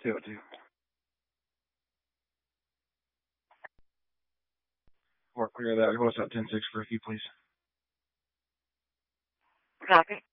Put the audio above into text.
202. Or clear that. What's up, 10-6 for a few, please. Copy.